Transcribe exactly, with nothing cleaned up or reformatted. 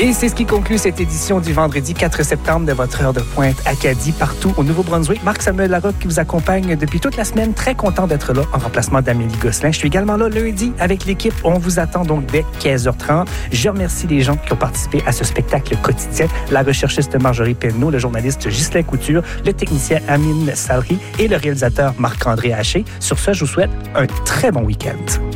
Et c'est ce qui conclut cette édition du vendredi quatre septembre de votre heure de pointe Acadie partout au Nouveau-Brunswick. Marc-Samuel Larocque qui vous accompagne depuis toute la semaine. Très content d'être là en remplacement d'Amélie Gosselin. Je suis également là lundi avec l'équipe. On vous attend donc dès quinze heures trente. Je remercie les gens qui ont participé à ce spectacle quotidien. La recherchiste Marjorie Penneau, le journaliste Ghislain Couture, le technicien Amine Salri et le réalisateur Marc-André Haché. Sur ce, je vous souhaite un très bon week-end.